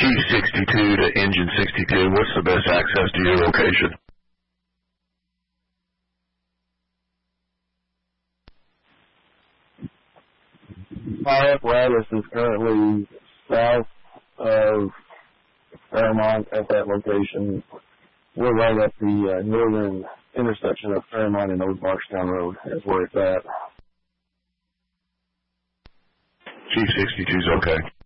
Chief 62 to Engine 62, what's the best access to your location? My apparatus is currently south of Fairmont at that location. We're right at the northern intersection of Fairmont and Old Marshtown Road. That's where it's at. Chief 62's okay.